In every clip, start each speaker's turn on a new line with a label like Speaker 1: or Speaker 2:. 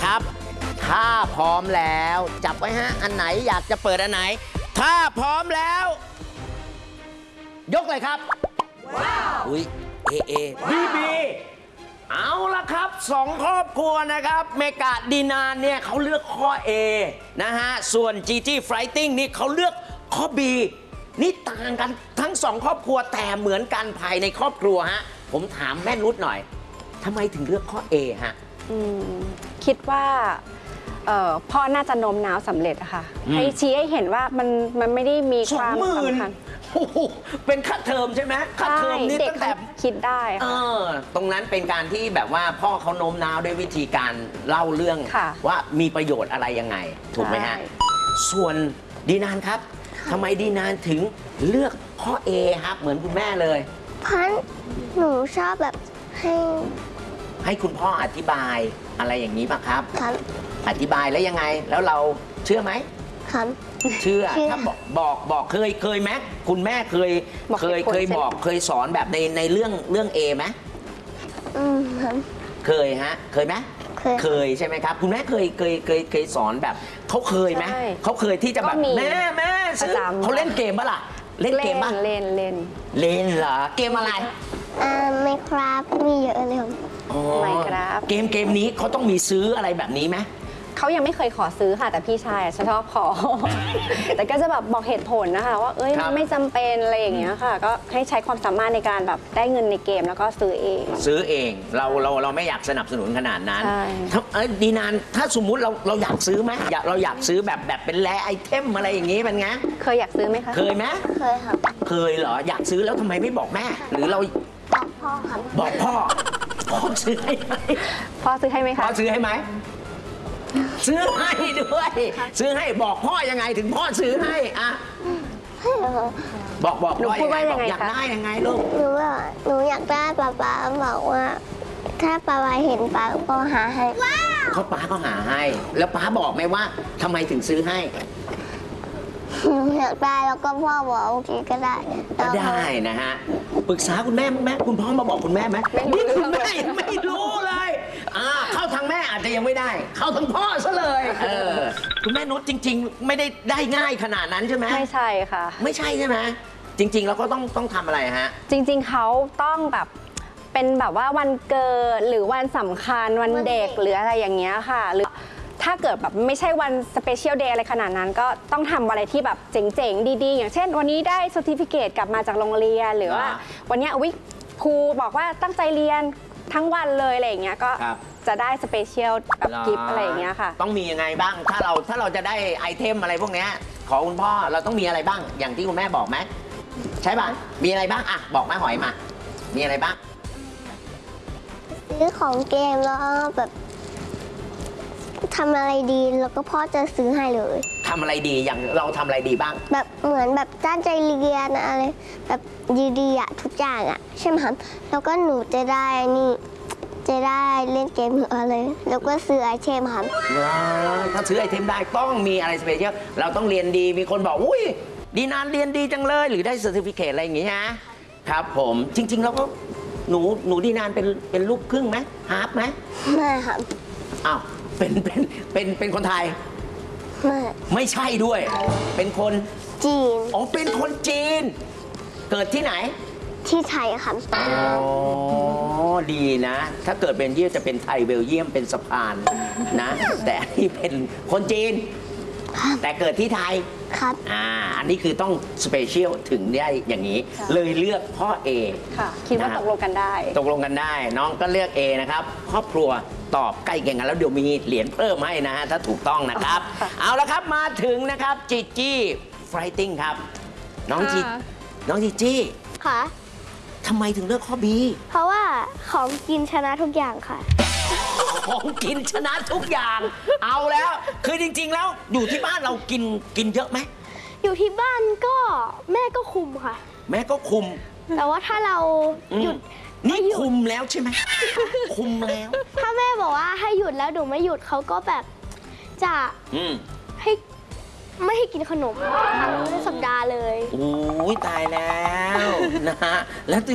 Speaker 1: ครับถ้าพร้อมแล้วจับไว้ฮะอันไหนอยากจะเปิดอันไหนถ้าพร้อมแล้วยกเลยครับว้าวอุ้ยเอบีบีเอาละครับสองครอบครัวนะครับเมกาดีนานเนี่ยเขาเลือกข้อ A นะฮะส่วนจีจี้ไฟติ้งนี่เขาเลือกข้อ B นี่ต่างกันทั้งสองครอบครัวแต่เหมือนกันภายในครอบครัวฮะผมถามแม่นุชหน่อยทำไมถึงเลือกข้อ A ฮะ
Speaker 2: คิดว่าพ่อน่าจะโน้มน้าวสำเร็จอะค่ะให้ชี้ให้เห็นว่ามันไม่ได้มีความสำคัญ
Speaker 1: เป็นค่าเทอมใช่ไหมค่าเทอมนี่ตั้งแต่
Speaker 2: คิดได้
Speaker 1: ตรงนั้นเป็นการที่แบบว่าพ่อเขาโน้มน้าวด้วยวิธีการเล่าเรื่องว่ามีประโยชน์อะไรยังไงถูกไหมฮะส่วนดีนานครับทำไมดีนานถึงเลือกข้อ A ครับเหมือนคุณแม่เลย
Speaker 3: เพราะหนูชอบแบบ
Speaker 1: ให้คุณพ่ออธิบายอะไรอย่างนี้ป่ะครับ
Speaker 3: ครับ
Speaker 1: อธิบายแล้วยังไงแล้วเราเชื่อไหม
Speaker 3: ครับ
Speaker 1: เชื่อถ้าบอกเคยไหมคุณแม่เคยบอกเคยสอนแบบในเรื่อง A ไหมเคยฮะเคยไหมเคยใช่ไหมครับคุณแม่เคยสอนแบบเขาเคยไหมเขาเคยที่จะแบบแม่ซื้อเขาเล่นเกมป่ะล่ะเล่นเกมป่ะ
Speaker 2: เล่
Speaker 1: นเหรอเกมอะไร
Speaker 3: ไม่ครับมีเยอะเลยครับ
Speaker 2: ไม่ครับ
Speaker 1: เกมนี้เขาต้องมีซื้ออะไรแบบนี้ไหม
Speaker 2: เขายังไม่เคยขอซื้อค่ะแต่พี่ชายชอบขอ แต่ก็จะแบบบอกเหตุผลนะคะว่ามันไม่จำเป็นอะไรอย่างเงี้ยค่ะก็ให้ใช้ความสามารถในการแบบได้เงินในเกมแล้วก็ซื้อเอง
Speaker 1: เราไม่อยากสนับสนุนขนาดนั้นดีนานถ้าสมมุติเราอยากซื้อไหมเราอยากซื้อแบบเป็นแร่ไอเทมอะไรอย่างงี้เป็นไง
Speaker 2: เคยอยากซื้อไหมคะ
Speaker 1: เคยไหม
Speaker 3: เคยครับ
Speaker 1: เคยเหรออยากซื้อแล้วทำไมไม่บอกแม่หรือเรา
Speaker 3: บอกพ่อครับ
Speaker 1: บอกพ่อซื้อให้ไหม
Speaker 2: พ่อซื้อให้ไหมคะ
Speaker 1: พ่อซื้อให้ไหมซื้อให้ด้วยซื้อให้บอกพ่อยังไงถึงพ่อซื้อให้อะบอกพ่อยังไงอยากได้ยังไงลูก
Speaker 3: หนูอยากได้ป๊าบอกว่าถ้าป๊าเห็นป๊าก็หาให้
Speaker 1: เขาป๊าก็หาให้แล้วป๊าบอกไหมว่าทำไมถึงซื้อให้
Speaker 3: หนูอยากได้แล้วก็พ่อบอกโอเคก็ได้
Speaker 1: นะฮะปรึกษาคุณแม่ไหมคุณพ่อมาบอกคุณแม่ไหมนี่คุณแม่ยังไม่รู้เลยเข้าทางแม่อาจจะยังไม่ได้เข้าทางพ่อซะเลยคุณแม่นุชจริงๆไม่ได้ง่ายขนาดนั้นใช่ไหม
Speaker 2: ไม่ใช่ค่ะ
Speaker 1: ไม่ใช่ใช่ไหมจริงๆเราก็ต้องทำอะไรฮะ
Speaker 2: จริงๆเขาต้องแบบเป็นแบบว่าวันเกิดหรือวันสำคัญวันเด็กหรืออะไรอย่างเงี้ยค่ะหรือถ้าเกิดแบบไม่ใช่วันสเปเชียลเดย์อะไรขนาดนั้นก็ต้องทำอะไรที่แบบเจ๋งๆดีๆอย่างเช่นวันนี้ได้เซอร์ติฟิเคตกลับมาจากโรงเรียนหรือว่าวันนี้ครูบอกว่าตั้งใจเรียนทั้งวันเลยอะไรอย่างเงี้ยก็จะได้สเปเชียลแบบกิฟต์อะไรอย่างเงี้ยค่ะ
Speaker 1: ต้องมียังไงบ้างถ้าเราจะได้ไอเทมอะไรพวกเนี้ยขอคุณพ่อเราต้องมีอะไรบ้างอย่างที่คุณแม่บอกไหมใช่ป่ะมีอะไรบ้างอ่ะบอกแม่หอยมามีอะไรบ้าง
Speaker 3: ซื้อของเกมแล้วแบบทำอะไรดีแล้วก็พ่อจะซื้อให้เลย
Speaker 1: ทำอะไรดีอย่างเราทำอะไรดีบ้าง
Speaker 3: แบบเหมือนแบบตั้งใจเรียนอะไรแบบดีๆอะทุกอย่างอะใช่ไหมครับแล้วก็หนูจะได้เล่นเกมหรืออะไรแล้วก็ซื้อไอเทมครับ
Speaker 1: ถ้าซื้อไอเทมได้ต้องมีอะไรสเปเชียลเราต้องเรียนดีมีคนบอกอุ้ยดีนานเรียนดีจังเลยหรือได้เซอร์ติฟิเคตอะไรอย่างงี้นะครับผมจริงๆแล้วก็หนูดีนานเป็นลูกครึ่งไหมฮาร์ฟไหม
Speaker 3: ไม่ครับ
Speaker 1: อ้าวเป็นคนไทยไม่ใช่ด้วยเป็นคน
Speaker 3: จีน
Speaker 1: อ๋อเป็นคนจีนเกิดที่ไหน
Speaker 3: ที่ไทยครับ
Speaker 1: อ๋อดีนะถ้าเกิดเป็นเยี่ยมจะเป็นไทยเบลเยียมเป็นสะพานนะแต่นี่เป็นคนจีนแต่เกิดที่ไทย
Speaker 3: ครับ
Speaker 1: อันนี้คือต้องสเปเชียลถึงได้อย่างนี้เลยเลือกข้อ A
Speaker 2: ค่ะคิดว่าตกลงกันได้
Speaker 1: น้องก็เลือก A นะครับครอบครัวตอบใกล้เคียงกันแล้วเดี๋ยวมีเหรียญเพิ่มให้นะฮะถ้าถูกต้องนะครับเอาละครับมาถึงนะครับจีจี้ไฟติ้งครับน้องจีจี้
Speaker 3: ค่ะ
Speaker 1: ทำไมถึงเลือกข้อ B
Speaker 3: เพราะว่าของกินชนะทุกอย่างค่ะ
Speaker 1: ของกินชนะทุกอย่างเอาแล้วคือจริงๆแล้วอยู่ที่บ้านเรากินเยอะไหม
Speaker 3: อยู่ที่บ้านก็แม่ก็คุมค่ะ
Speaker 1: แม่ก็คุม
Speaker 3: แต่ว่าถ้าเราหยุด
Speaker 1: นี่คุมแล้วใช่ไหมคุมแล้ว
Speaker 3: ถ้าแม่บอกว่าให้หยุดแล้วหนูไม่หยุดเขาก็แบบจะให้ไม่ให้กินขนมทั้งสัปดาห์เลย
Speaker 1: โอ้ยตายแล้วนะฮะแล้ว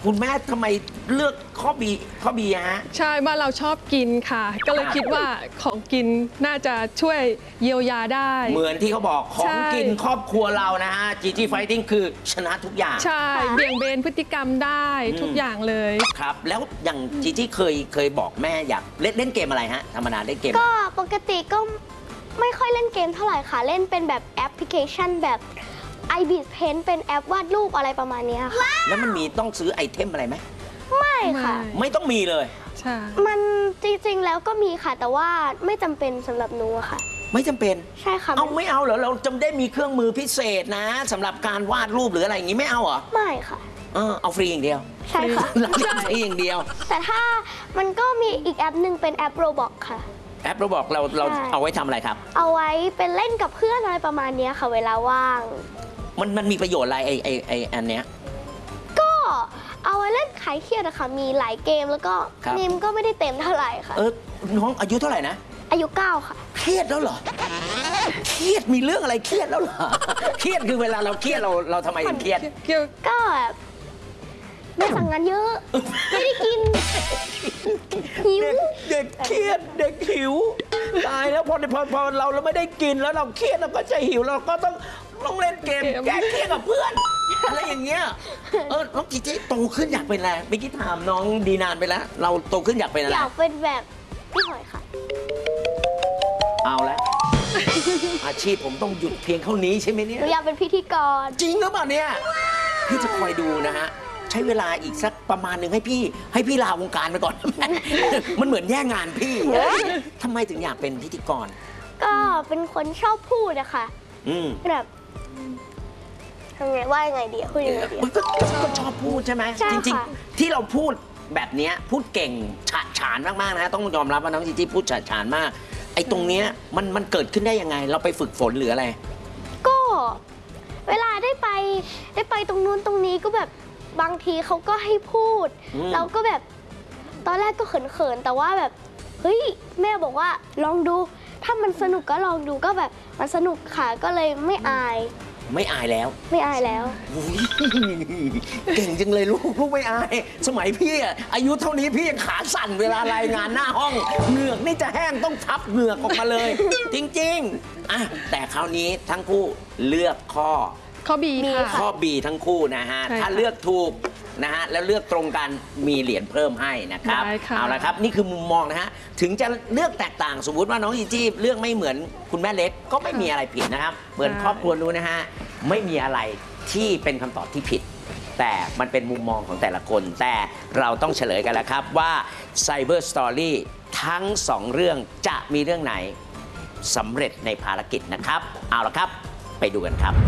Speaker 1: คุณแม่ทำไมเลือกข้อบีฮะ
Speaker 4: ใช่บ้านเราชอบกินค่ะ ก็เลยคิดว่าของกินน่าจะช่วยเยียวยาได้
Speaker 1: เหมือนที่เขาบอกของ
Speaker 4: ใช่
Speaker 1: กินครอบครัวเรานะฮะ GG Fighting คือชนะทุกอย่าง
Speaker 4: ใช่เบี่ยงเบนพฤติกรรมได้ทุกอย่างเลย
Speaker 1: ครับ แล้วอย่าง GG เคยบอกแม่อยากเล่นเกมอะไรฮะธรรมดาเล่นเกม
Speaker 3: ก็ปกติก็ไม่ค่อยเล่นเกมเท่าไหร่ค่ะ เล่นเป็นแบบแอปพลิเคชันแบบ iBeat Paint เป็นแอปวาดรูปอะไรประมาณเนี้ยค่ะ
Speaker 1: แล้วมันมีต้องซื้อไอเทมอะไรไหม
Speaker 3: ไม่ค่ะ
Speaker 1: ไม่ต้องมีเลย
Speaker 4: ใช่
Speaker 3: มันจริงๆแล้วก็มีค่ะ แต่ว่าไม่จำเป็นสำหรับหนูอะค่ะ
Speaker 1: ไม่จำเป็น
Speaker 3: ใช่ค่ะ
Speaker 1: เอาไม่เอาเหรอเราจำได้มีเครื่องมือพิเศษนะสำหรับการวาดรูปหรืออะไรอย่างงี้ไม่เอาเหรอ
Speaker 3: ไม่ค่ะ
Speaker 1: เอาฟรีอย่างเดียว
Speaker 3: ใช่ค่ะ
Speaker 1: เราเล่นฟรีอย่างเดียว
Speaker 3: แต่ถ้ามันก็มีอีกแอปหนึ่งเป็นแอป Roblox ค่ะ
Speaker 1: แอปเราบอกเรา
Speaker 3: ใช่
Speaker 1: เอาไว้ทำอะไรครับ
Speaker 3: เอาไว้เป็นเล่นกับเพื่อนอะไรประมาณเนี้ยค่ะ เวลาว่าง
Speaker 1: มันมีประโยชน์อะไรไออันเนี้ย
Speaker 3: ก็เอาไว้เล่นขายเครียดอะค่ะ มีหลายเกมแล้วก็
Speaker 1: ครับ
Speaker 3: นิมก็ไม่ได้เต็มเท่าไหร่ค่ะ
Speaker 1: น้องอายุเท่าไหร่นะ
Speaker 3: อายุ 9 ค่ะ
Speaker 1: เครียดแล้วเหรอ เครียดมีเรื่องอะไรเครียดแล้วเหรอ เครียดคือเวลาเราเครียดเราทำไมถึงเครียด
Speaker 4: เกี่ยว
Speaker 3: ก็แบบไม่สั่งงานเยอะ ไม่ได้กิน หิว
Speaker 1: เด็กเครียดเด็กหิวตายแล้วพอเราไม่ได้กินแล้วเราเครียดเราก็จะหิวเราก็ต้องเล่นเกมแก้เครียดกับเพื่อนอะไรอย่างเงี้ยน้องจีจี้โตขึ้นอยากเป็นอะไรเมื่อกี้ถามน้องดีนานไปแล้ว เราโตขึ้นอยากเป็นอะไร
Speaker 3: อยากเป็นแบบพี่หอยค่ะ
Speaker 1: เอาละ อาชีพผมต้องหยุดเพียงเท่านี้ใช่ไหมเนี่
Speaker 3: ห
Speaker 1: ย
Speaker 3: นูอยากเป็นพิธีกร
Speaker 1: จริงหรือเปล่าเนี่ยพี่จะคอยดูนะฮะใช้เวลาอีกสักประมาณหนึ่งให้พี่ลาวงการไปก่อน มันเหมือนแย่งงานพี่ทำไมถึงอยากเป็นพิธีกร
Speaker 3: ก็เป็นคนชอบพูดอะค่ะ
Speaker 1: อืม
Speaker 3: แบบทำไงว่ายังไงดีอะพูดยังไงดี
Speaker 1: มันก็ชอบพูดใช่ไหม
Speaker 3: ใช่
Speaker 1: จริง
Speaker 3: ค่ะ
Speaker 1: ๆ ที่เราพูดแบบเนี้ยพูดเก่งฉะฉานมากๆนะต้องยอมรับว่าน้องจีจี้พูดฉะฉานมากไอ้ตรงเนี้ยมันเกิดขึ้นได้ยังไง เราไปฝึกฝนหรืออะไร
Speaker 3: ก็เวลาได้ไปตรงนู้นตรงนี้ก็แบบบางทีเขาก็ให้พูด เราก็แบบตอนแรกก็เขินๆแต่ว่าแบบเฮ้ยแม่บอกว่าลองดู ถ้ามันสนุกก็ลองดูก็แบบมันสนุกค่ะก็เลยไม่อาย
Speaker 1: ไม่อายแล้ว
Speaker 3: ไม่อายแล้ว
Speaker 1: อุ๊ยเก่งจังเลยลูกไม่อาย สมัยพี่อะอายุเท่านี้พี่ยังขาสั่นเวลารายงานหน้าห้องเหงือกนี่จะแห้งต้องทับเหงือกออกมาเลย จริงๆอ่ะแต่คราวนี้ทั้งคู่เลือกข้อ
Speaker 4: ข้อบีค่ะ
Speaker 1: ข้อ B ทั้งคู่นะฮะ
Speaker 4: ใช่ค่ะ
Speaker 1: ถ้าเลือกถูกนะฮะ แล้วเลือกตรงกันมีเหรียญเพิ่มให้นะครับ
Speaker 4: ได้ค่ะ
Speaker 1: เอาละครับ นี่คือมุมมองนะฮะ ถึงจะเลือกแตกต่างสมมุติว่าน้องจีจี้เลือกไม่เหมือนคุณแม่เล็กก็ไม่มีอะไรผิดนะครับ เหมือนครอบครัวนู้นนะฮะ ไม่มีอะไรที่เป็นคำตอบที่ผิด แต่มันเป็นมุมมองของแต่ละคน แต่เราต้องเฉลยกันแล้วครับว่า Cyber Story ทั้ง 2 เรื่องจะมีเรื่องไหนสำเร็จในภารกิจนะครับ เอาละครับ ไปดูกันครับ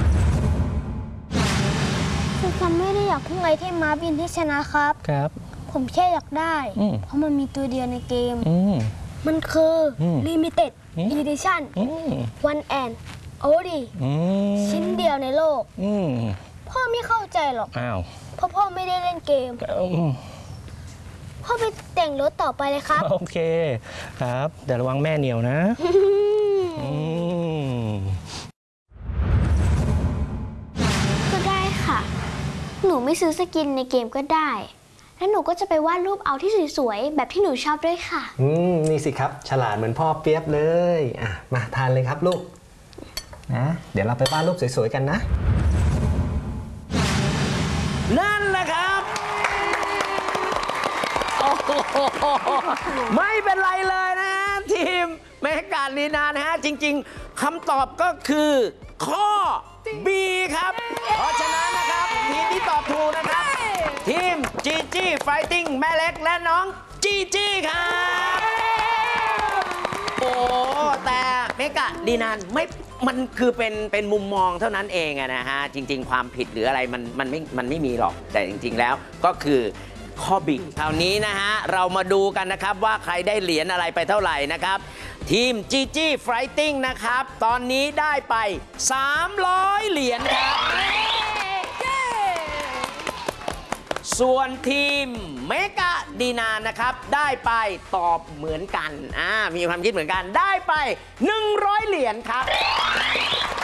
Speaker 3: คือซัมไม่ได้อยากพุ่งไอเทมม้าบินที่ชนะครับ
Speaker 5: ครับ
Speaker 3: ผมแค่อยากได้
Speaker 5: อืม
Speaker 3: เพราะมันมีตัวเดียวในเกม
Speaker 5: อืม
Speaker 3: มันคืออ
Speaker 5: ม
Speaker 3: Limited
Speaker 5: อืม
Speaker 3: Edition
Speaker 5: อืม
Speaker 3: One and Only
Speaker 5: อืม
Speaker 3: ชิ้นเดียวในโลก
Speaker 5: อืม
Speaker 3: พ่อไม่เข้าใจหรอก
Speaker 5: อ้าว
Speaker 3: เพราะพ่อไม่ได้เล่นเกม
Speaker 5: อืม
Speaker 3: พ่อไปแต่งรถต่อไปเลยครับ
Speaker 5: โอเค ครับเดี๋ยวระวังแม่เหนียวนะอืม
Speaker 3: ก็ได้ค่ะ หนูไม่ซื้อสกินในเกมก็ได้ แล้วหนูก็จะไปวาดรูปเอาที่สวยๆ แบบที่หนูชอบด้วยค่ะ
Speaker 6: นี่สิครับ ฉลาดเหมือนพ่อเปียบเลยอ่ะมาทานเลยครับลูกนะเดี๋ยวเราไปวาดรูปสวยๆกันนะ
Speaker 1: นั่นแหละครับ โอ้โหไม่เป็นไรเลยนะฮะทีมเมกาลีนานะฮะ จริง ๆคำตอบก็คือข้อ B ครับ เพราะฉะนั้นนะครับ ทีมที่ตอบถูกนะครับ ทีม GG Fighting แม่เล็กและน้อง GG ครับ โอ้แต่เมกะดีนานมันคือเป็นมุมมองเท่านั้นเองอะนะฮะ จริง ๆ ความผิดหรืออะไรมันไม่มีหรอก แต่จริง ๆ แล้วก็คือข้อบิดคราวนี้นะฮะ เรามาดูกันนะครับว่าใครได้เหรียญอะไรไปเท่าไหร่นะครับ ทีม GG Fighting นะครับ ตอนนี้ได้ไป 300 เหรียญครับ ส่วนทีมเมกะดีนานนะครับ ได้ไปตอบเหมือนกันมีความคิดเหมือนกันได้ไป 100 เหรียญครับ ได้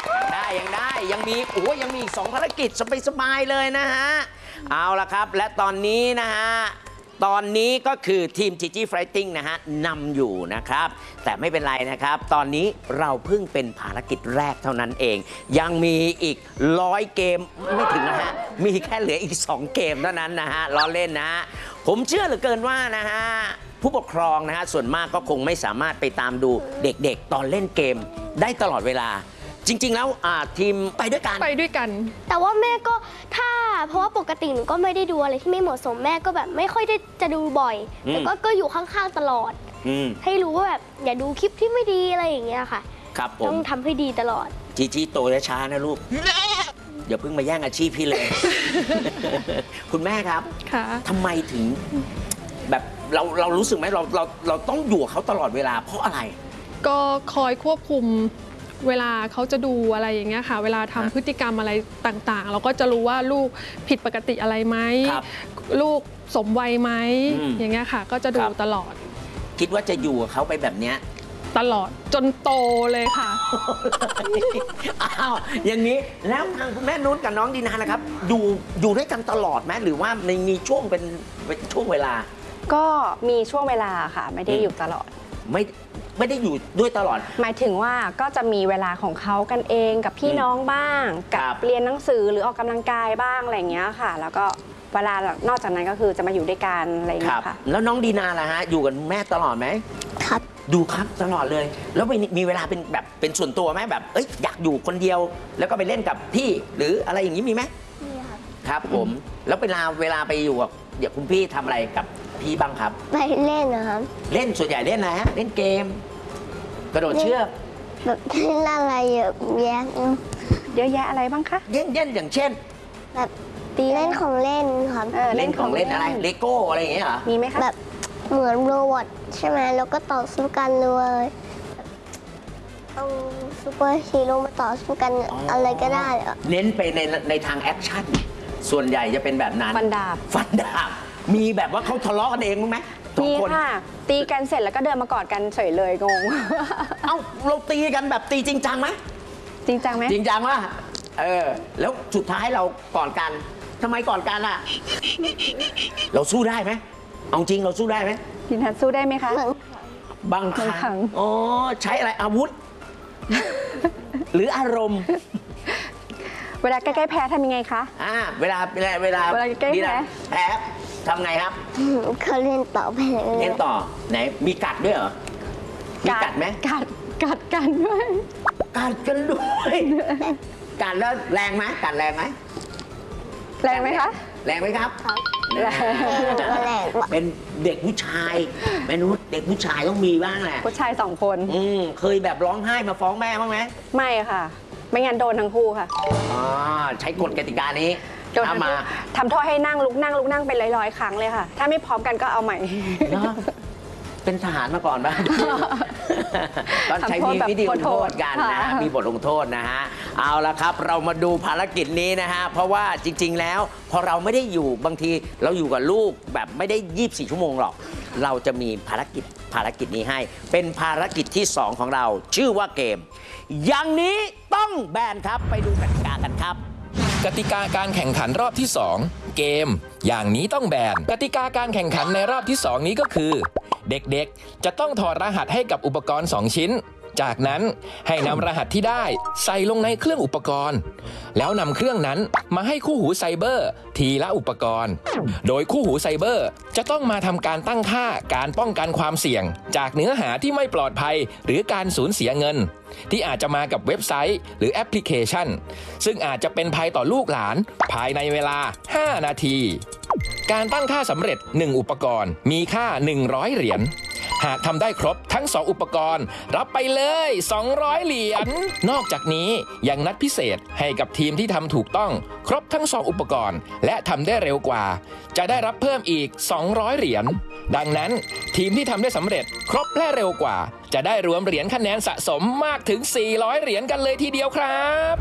Speaker 1: ยังมียังมีอีก2ภารกิจสบายๆเลยนะฮะเอาละครับและตอนนี้นะฮะตอนนี้ก็คือทีม GG Fighting นะฮะนำอยู่นะครับแต่ไม่เป็นไรนะครับตอนนี้เราเพิ่งเป็นภารกิจแรกเท่านั้นเองยังมีอีก100 เกมไม่ถึงนะฮะมีแค่เหลืออีก2 เกมเท่านั้นนะฮะล้อเล่นนะฮะผมเชื่อเหลือเกินว่านะฮะผู้ปกครองนะฮะส่วนมากก็คงไม่สามารถไปตามดูเด็กๆตอนเล่นเกมได้ตลอดเวลาจริงๆแล้วทีมไปด้วยกัน
Speaker 3: แต่ว่าแม่ก็เพราะว่าปกติหนูก็ไม่ได้ดูอะไรที่ไม่เหมาะสมแม่ก็แบบไม่ค่อยได้จะดูบ่อยแต่ก็อยู่ข้างๆตลอดให้รู้ว่าแบบอย่าดูคลิปที่ไม่ดีอะไรอย่างเงี้ยค่ะ
Speaker 1: ครับผม
Speaker 3: ต้องทำให้ดีตลอด
Speaker 1: จีโตช้าๆนะลูกอย่าเพิ่งมาแย่งอาชีพพี่เลย คุณแม่ครับทำไมถึงแบบเรารู้สึกไหมเราต้องอยู่กับเขาตลอดเวลาเพราะอะไร
Speaker 4: ก็คอยควบคุมเวลาเขาจะดูอะไรอย่างเงี้ยค่ะเวลาทำพฤติกรรมอะไรต่างๆ เราก็จะรู้ว่าลูกผิดปกติอะไรไหมลูกสมวัยไหมอย่างเงี้ยค่ะก็จะดูตลอด
Speaker 1: คิดว่าจะอยู่กับเขาไปแบบเนี้ย
Speaker 4: ตลอดจนโตเลยค่ะ
Speaker 1: อ้าวอย่างนี้แล้วทางคุณแม่นุชกับน้องดีนานะครับอยู่ด้วยกันตลอดไหมหรือว่ามีช่วงเป็นช่วงเวลา
Speaker 2: ก็มีช่วงเวลาค่ะไม่ได้อยู่ตลอด
Speaker 1: ไม่ได้อยู่ด้วยตลอด
Speaker 2: หมายถึงว่าก็จะมีเวลาของเขากันเองกับพี่น้องบ้างกับเรียนหนังสือหรือออกกำลังกายบ้างอะไรอย่างเงี้ยค่ะแล้วก็เวลานอกจากนั้นก็คือจะมาอยู่ด้วยกันอะไรอย่างเงี้ยค่ะ
Speaker 1: แล้วน้องดีนาล่ะฮะอยู่กับแม่ตลอดไหม
Speaker 3: ครับ
Speaker 1: ดูครับตลอดเลยแล้วมีเวลาเป็นแบบเป็นส่วนตัวไหมแบบอยากอยู่คนเดียวแล้วก็ไปเล่นกับพี่หรืออะไรอย่างนี้มีไหม
Speaker 3: มีครับ
Speaker 1: ครับผมแล้วเวลาไปอยู่กับเดี๋ยวคุณพี่ทำอะไรกับพี่บ้างครับ
Speaker 3: ไปเล่นนะครับ
Speaker 1: เล่นส่วนใหญ่เล่นอะไรฮะเล่นเกมกระโดดเชือก
Speaker 3: แบบเล่นอะไรเยอะแย
Speaker 2: ะอะไรบ้างคะ
Speaker 1: เล่นอย่างเช่น
Speaker 3: แบบเล่นของเล่นครับ
Speaker 1: เล่นของเล่นอะไรเลโก้อะไรอย่างเงี้ยเหรอ
Speaker 2: มีไหมคะ
Speaker 3: แบบเหมือนโรบอทใช่ไหมแล้วก็ต่อสู้กันเลยเอาซูเปอร์ฮีโร่มาต่อสู้กันอะไรก็ได้
Speaker 1: เน้นไปในทางแอคชั่นส่วนใหญ่จะเป็นแบบนั้น
Speaker 2: ฟันดาบ
Speaker 1: มีแบบว่าเขาทะเลาะกันเองไหม
Speaker 2: มีค่ะตีกันเสร็จแล้วก็เดินมากอดกันเฉยเลยงง
Speaker 1: เอ้าเราตีกันแบบตีจริงจังไหม
Speaker 2: จริงจังไหม
Speaker 1: จริงจังว่ะแล้วสุดท้ายเรากอดกันทำไมกอดกันอ่ะเราสู้ได้ไหมเอาจริงเราสู้ได้ไหม
Speaker 2: พี่นัทสู้ได้ไหมคะ
Speaker 1: บางครั้งอ๋อใช้อะไรอาวุธ หรืออารมณ์
Speaker 2: เวลาใกล้ๆแพ้ทำยังไงคะ
Speaker 1: เวลาใกล้แพ้ทำไงครับ
Speaker 3: เขาเล่นต่อไป
Speaker 1: เล่นต่อไหนมีกัดด้วยเหรอมีกัดไหม
Speaker 2: กัดกันด้วย
Speaker 1: กัดกันด้วยกัดแล้วแรงไหมกัดแรงไหม
Speaker 2: แรงไหมคะ
Speaker 1: แรงไหมครับแรงเป็นเด็กผู้ชายเป็นเด็กผู้ชายต้องมีบ้างแหละ
Speaker 2: ผู้ชาย2 คน
Speaker 1: เคยแบบร้องไห้มาฟ้องแม่บ้างไหม
Speaker 2: ไม่ค่ะไม่งั้นโดนทั้งคู่ค่ะ
Speaker 1: ใช้กฎกติกานี้
Speaker 2: ทำโทษให้นั่งลุกนั่งเป็นร้อยๆครั้งเลยค่ะถ้าไม่พร้อมกันก็เอาใหม่
Speaker 1: เป็นทหารมาก่อนบ้างตอนใช้มีวิธีลงโทษกันนะมีบทลงโทษนะฮะเอาละครับเรามาดูภารกิจนี้นะฮะเพราะว่าจริงๆแล้วพอเราไม่ได้อยู่บางทีเราอยู่กับลูกแบบไม่ได้24 ชั่วโมงหรอกเราจะมีภารกิจนี้ให้เป็นภารกิจที่2ของเราชื่อว่าเกมอย่างนี้ต้องแบนครับไปดูกติกากันครับ
Speaker 7: กติกาการแข่งขันรอบที่2เกมอย่างนี้ต้องแบนกติกาการแข่งขันในรอบที่2นี้ก็คือเด็กๆจะต้องถอดรหัสให้กับอุปกรณ์2 ชิ้นจากนั้นให้นำรหัสที่ได้ใส่ลงในเครื่องอุปกรณ์แล้วนำเครื่องนั้นมาให้คู่หูไซเบอร์ทีละอุปกรณ์โดยคู่หูไซเบอร์จะต้องมาทำการตั้งค่าการป้องกันความเสี่ยงจากเนื้อหาที่ไม่ปลอดภัยหรือการสูญเสียเงินที่อาจจะมากับเว็บไซต์หรือแอปพลิเคชันซึ่งอาจจะเป็นภัยต่อลูกหลานภายในเวลา5 นาทีการตั้งค่าสำเร็จ1อุปกรณ์มีค่า100 เหรียญหากทำได้ครบทั้ง2อุปกรณ์รับไปเลย200 เหรียญนอกจากนี้ยังนัดพิเศษให้กับทีมที่ทำถูกต้องครบทั้ง2อุปกรณ์และทำได้เร็วกว่าจะได้รับเพิ่มอีก200 เหรียญดังนั้นทีมที่ทำได้สำเร็จครบและเร็วกว่าจะได้รวมเหรียญคะแนนสะสมมากถึง400 เหรียญกันเลยทีเดียวครับ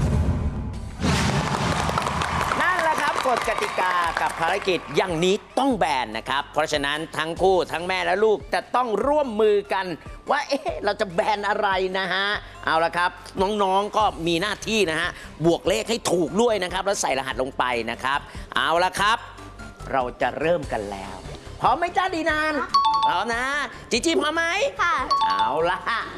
Speaker 1: นั่นแหละครับกฎกติกากับภารกิจอย่างนี้ต้องแบนนะครับเพราะฉะนั้นทั้งคู่ทั้งแม่และลูกจะต้องร่วมมือกันว่าเราจะแบนอะไรนะฮะเอาละครับน้องๆก็มีหน้าที่นะฮะบวกเลขให้ถูกด้วยนะครับแล้วใส่รหัสลงไปนะครับเอาละครับเราจะเริ่มกันแล้วพร้อมไหมจ้าดีนานพร้อมนะจีจี้พร้อมไหม
Speaker 3: ค่ะ
Speaker 1: เอาละ